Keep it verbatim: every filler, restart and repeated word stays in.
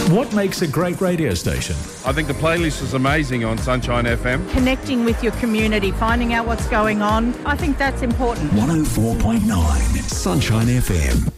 What makes a great radio station? I think the playlist is amazing on Sunshine F M. Connecting with your community, finding out what's going on. I think that's important. one oh four point nine Sunshine F M.